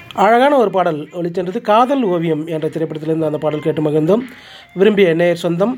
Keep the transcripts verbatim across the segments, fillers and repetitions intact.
அழகான ஒரு பாடல் ஒளிச்சென்றது. காதல் ஓவியம் என்ற திரைப்படத்திலிருந்து அந்த பாடல் கேட்டு மகிழ்ந்தோம். விரும்பிய நேயர் சொந்தம்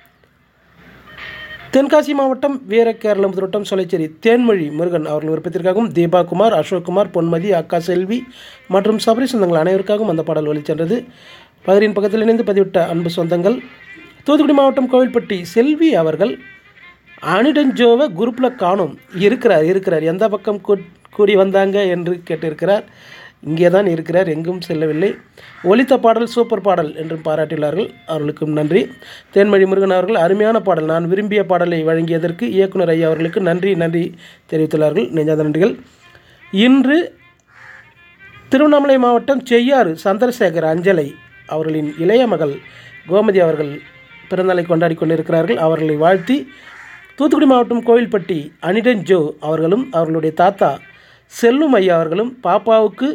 தென்காசி மாவட்டம் வீரகேரளம் திருட்டம் சொலைச்சேரி தேன்மொழி முருகன் அவர்கள் விருப்பத்திற்காகவும் தீபா குமார், அசோக்குமார், பொன்மதி, அக்கா செல்வி மற்றும் சபரி சொந்தங்கள் அனைவருக்காகவும் அந்த பாடல் ஒளிச்சென்றது. பகிரின் பக்கத்தில் இணைந்து பதிவிட்ட அன்பு சொந்தங்கள் தூத்துக்குடி மாவட்டம் கோவில்பட்டி செல்வி அவர்கள் அனிடஞ்சோவை குரூப்பில் காணும் இருக்கிறார் இருக்கிறார் எந்த பக்கம் கூடி வந்தாங்க என்று கேட்டிருக்கிறார். இங்கே தான் இருக்கிறார், எங்கும் செல்லவில்லை. ஒலித்த பாடல் சூப்பர் பாடல் என்று பாராட்டியுள்ளார்கள். அவர்களுக்கும் நன்றி. தேன்மொழி முருகன் அவர்கள் அருமையான பாடல், நான் விரும்பிய பாடலை வழங்கியதற்கு இயக்குனர் ஐயா அவர்களுக்கு நன்றி நன்றி தெரிவித்துள்ளார்கள். நெஞ்சாத நன்றிகள். இன்று திருவண்ணாமலை மாவட்டம் செய்யாறு சந்திரசேகர் அஞ்சலை அவர்களின் இளைய மகள் கோமதி அவர்கள் பிறந்தநாளை கொண்டாடி கொண்டிருக்கிறார்கள். அவர்களை வாழ்த்தி தூத்துக்குடி மாவட்டம் கோவில்பட்டி அனிடன் ஜோ அவர்களும் அவர்களுடைய தாத்தா செல்லும் ஐயா அவர்களும் பாப்பாவுக்கு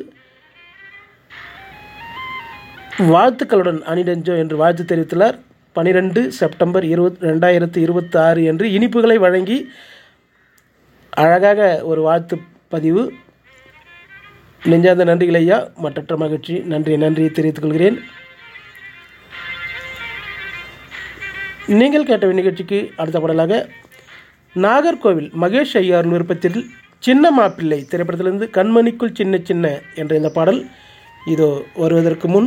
வாழ்த்துக்களுடன் அனிடன் ஜோ என்று வாழ்த்து தெரிவித்துள்ளார். பனிரெண்டு செப்டம்பர் இருபத் ரெண்டாயிரத்து இருபத்தி ஆறு என்று இனிப்புகளை வழங்கி அழகாக ஒரு வாழ்த்து பதிவு. நெஞ்சார்ந்த நன்றிகள் ஐயா, மற்றற்ற மகிழ்ச்சி. நன்றி நன்றி தெரிவித்துக் கொள்கிறேன். நீங்கள் கேட்ட நிகழ்ச்சிக்கு அடுத்த பாடலாக நாகர்கோவில் மகேஷ் ஐயார் விருப்பத்தில் சின்ன மாப்பிள்ளை திரைப்படத்திலிருந்து கண்மணிக்குள் சின்ன சின்ன என்ற இந்த பாடல் இதோ வருவதற்கு முன்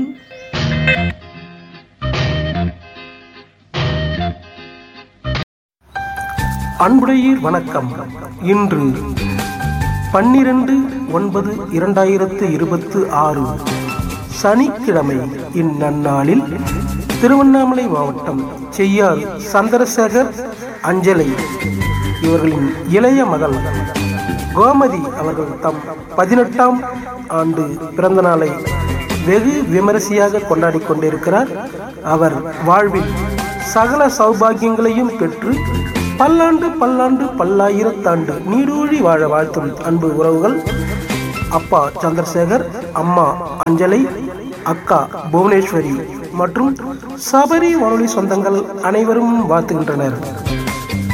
அன்புடையீர் வணக்கம். இன்று பன்னிரண்டு ஒன்பது இரண்டாயிரத்து இருபத்து ஆறு சனிக்கிழமை. இந்நன்னாளில் திருவண்ணாமலை மாவட்டம் செய்யாறு சந்திரசேகர் அஞ்சலை இவர்களின் இளைய மகள் கோமதி அவர்கள் தம் பதினெட்டாம் ஆண்டு பிறந்த நாளை வெகு விமரிசையாக கொண்டாடி கொண்டிருக்கிறார். அவர் வாழ்வில் சகல சௌபாகியங்களையும் பெற்று பல்லாண்டு பல்லாண்டு பல்லாயிரத்தாண்டு நீடூழி வாழ வாழ்த்தும் அன்பு உறவுகள் அப்பா சந்திரசேகர், அம்மா அஞ்சலை, அக்கா புவனேஸ்வரி மற்றும் சபரி வானொலி சொந்தங்கள் அனைவரும் வாழ்த்துகின்றனர்.